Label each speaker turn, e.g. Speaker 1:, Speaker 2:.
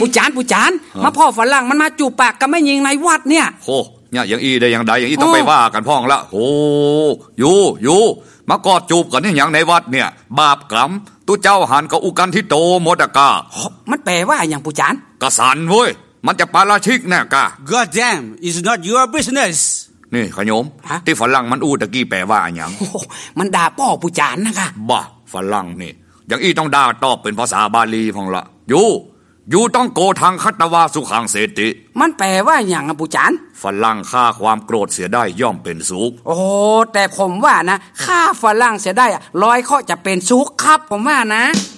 Speaker 1: ผู้จานมาพ่อฝรั่งมันมาจูบปากกับแม่หญิงในวัดเนี่ย
Speaker 2: โหเนี่ยอย่างอีได้อย่างใดอย่างอีต้องไปว่ากันพ้องละโหอยู่มากอดจูบกันนี่อย่างในวัดเนี่ยบาปกรรมตู้เจ้าหันกับอุกันทิโตโมดกา
Speaker 1: มันแปลว่าอย่างผู้จาน
Speaker 2: กะสันเว้ยมันจะปาราชิกแน่กะ
Speaker 3: God damn it's not your business
Speaker 2: นี่ขยมที่ฝรั่งมันอู้ตะกี้แปลว่าอย่าง
Speaker 1: มันด่าพ่อผู้จานนะคะ
Speaker 2: บ้าฝรั่งนี่อย่างอีต้องด่าตอบเป็นภาษาบาลีพองละอยู่ต้องโกทางคัตวาสุขังเสติ
Speaker 1: มันแปลว่าอย่างผู้จาน
Speaker 2: ฝรั่งฆ่าความโกรธเสียได้ย่อมเป็นสุข
Speaker 1: โอ้แต่ผมว่านะฆ่าฝรั่งเสียได้100ข้อจะเป็นสุขครับผมว่านะ